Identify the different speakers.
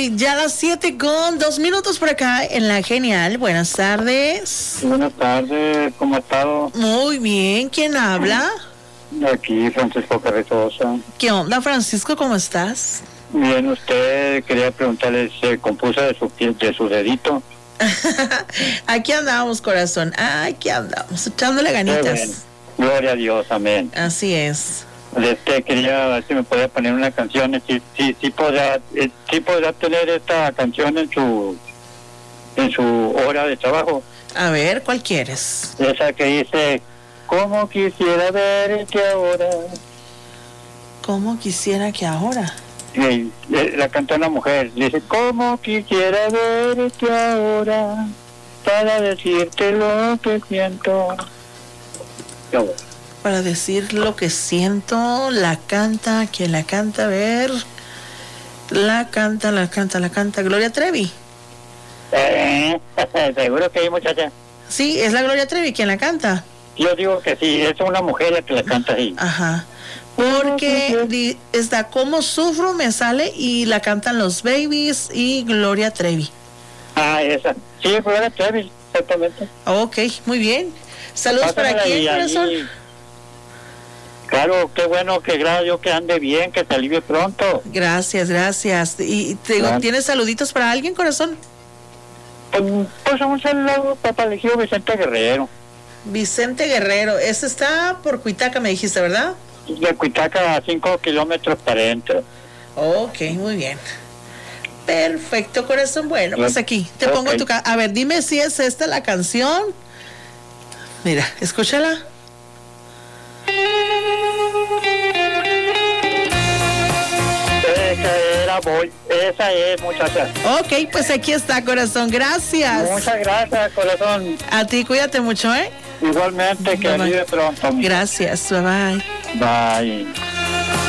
Speaker 1: ya las 7:02 por acá en La Genial. Buenas tardes.
Speaker 2: Buenas tardes, ¿cómo ha estado?
Speaker 1: Muy bien, ¿quién habla?
Speaker 2: Aquí, Francisco Carrizosa.
Speaker 1: ¿Qué onda, Francisco? ¿Cómo estás?
Speaker 2: Bien, usted quería preguntarle, ¿se compuso de su dedito?
Speaker 1: Aquí andamos, corazón. Aquí andamos, echándole ganitas.
Speaker 2: Bueno. Gloria a Dios, amén.
Speaker 1: Así es.
Speaker 2: Quería ver si me podía poner una canción, sí podrá tener esta canción en su hora de trabajo.
Speaker 1: A ver, ¿cuál quieres?
Speaker 2: Esa que dice, ¿cómo quisiera verte ahora?
Speaker 1: ¿Cómo quisiera que ahora?
Speaker 2: Sí, la canta una mujer, dice, ¿cómo quisiera verte ahora para decirte lo que siento?
Speaker 1: Para decir lo que siento, la canta, ¿quién la canta? A ver, la canta, Gloria Trevi.
Speaker 2: Seguro que hay muchacha.
Speaker 1: Sí, es la Gloria Trevi quien la canta.
Speaker 2: Yo digo que sí, es una mujer la que la canta ahí.
Speaker 1: Ajá. Porque está Cómo Sufro, me sale, y la cantan los Babies y Gloria Trevi.
Speaker 2: Ah, esa. Sí, Gloria Trevi, exactamente.
Speaker 1: Ok, muy bien. Saludos para aquí, corazón.
Speaker 2: Claro, qué bueno, que gracias Dios que ande bien, que te alivie pronto.
Speaker 1: Gracias. Y te digo, ¿tienes saluditos para alguien, corazón?
Speaker 2: Pues un saludo para el elegido Vicente Guerrero.
Speaker 1: Vicente Guerrero, ese está por Cuitaca, me dijiste, ¿verdad?
Speaker 2: De Cuitaca a 5 kilómetros para adentro.
Speaker 1: Ok, muy bien. Perfecto, corazón. Bueno, pues aquí te pongo tu... A ver, dime si es esta la canción. Mira, escúchala.
Speaker 2: Esa es, muchacha.
Speaker 1: Ok, pues aquí está, corazón. Gracias.
Speaker 2: Muchas gracias, corazón.
Speaker 1: A ti, cuídate mucho, ¿eh?
Speaker 2: Igualmente, que vive pronto.
Speaker 1: Gracias, bye.
Speaker 2: Bye.